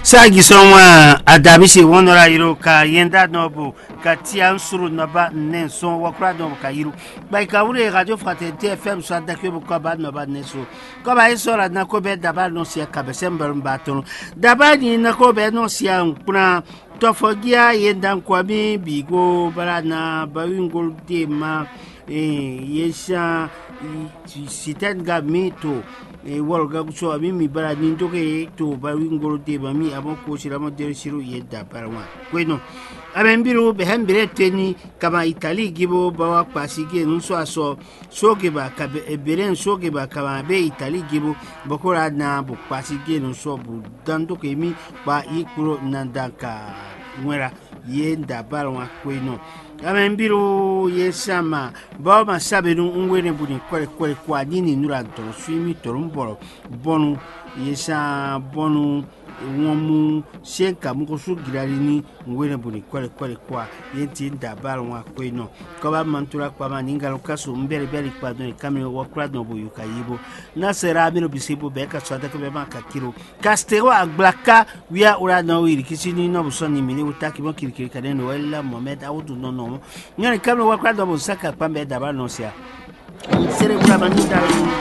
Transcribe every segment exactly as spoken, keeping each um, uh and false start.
Sagi sonwa adabisi wonora yiro ka yenda nobu ka tian suru naba nen son wakra no ka yiro ba ka wure radio fraternité F M so adake bu ko ba no ba neso ko ba iso la na ko be daba no sia ka be sember mbaton daba ni na ko be no sia kuna tofogia yenda kwami bigo barana bawingol de ma eh yesha siten ga mito e wolga so abi mi bara ni toke to ba wingolo de ba mi abo ko sira mo der siru yedda parwa kweno aben biru be hambire teni kama Italy gibo ba wa pasige nun so aso so ke ba ka be beren so ke ba kama be Italy gibo bokora na bo pasige nun so bu dan to ke mi ba ikuro nandaka nwera yenda parwa kweno amen biro yesama ba ma sabenu ngwene buni kwere kwere kwa dini nura ntoro swimi torumboro bonu yesa bonu womu senka muko su giralini ngwene buni kwere kwere kwa yenti ndabalo wa kweno ko ba mantura kwa maninga lokaso mbere bere kwa don kamwe wa kwa no boyu kayibo na sera bino bisibo be ka swada ko be ma ka kiro kastero aglaka wia ura na wiri kisini no busoni mini utaki mo kirikiri kadeno wala Mohamed Awdu no no nyani kamwe wa kwa do saka pambe dabalo no sia sere kwa manita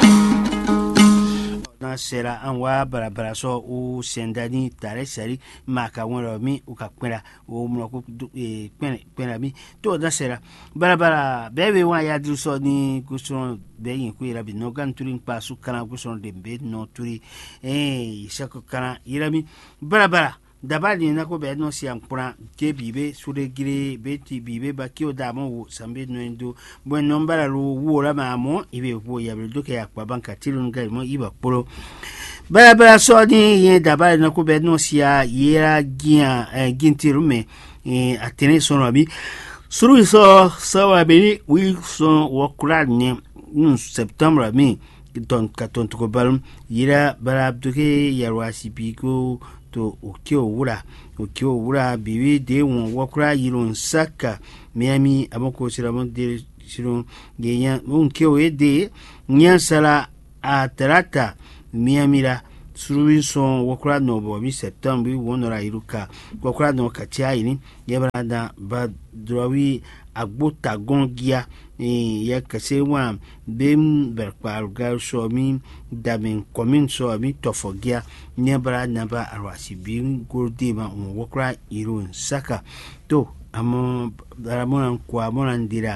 na sera anwa barabara so u sendani tare sari maka wonro mi u ka kwera o mo ko e kwera mi to da sera barabara bebe wa ya dru so ni guson be yin ku irabi no gan turin pasu kana guson de be no turi eh isako kana irami barabara dabali na ko be no si ampura ke bibe sure gire beti bibe ba ki o da mo sambe no endo bo nombara ro wo la mamo ibe wo ya be doke ya kwa banka tilun ga mo iba polo bara bara so ni ye dabali na ko be no si ya yera gia gintiru me eh atene so no bi suru so so wa be wi so wo kula ni in september mi don ka ton to ko balum yera bara doke ya wasi biko to okio wura okio wura biwi de won wakura yirun saka miami aboko siramon de sirun genya un kio ede nya sala atrata miami la suruin son wakura no bo mi september wonora iruka wakura no katia ini yebrada ba drawi agbota gongia e ya kase wa bem berpal gal so mi damen komin so mi tofogia nebra naba arwasi bin gordi ma wakura irun saka to amo ramon kwa monandira